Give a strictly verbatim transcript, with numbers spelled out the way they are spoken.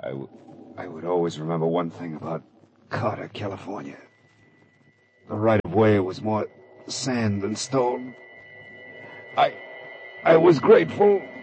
I, w- I would always remember one thing about Carter, California. The right-of-way was more sand than stone. I... I was grateful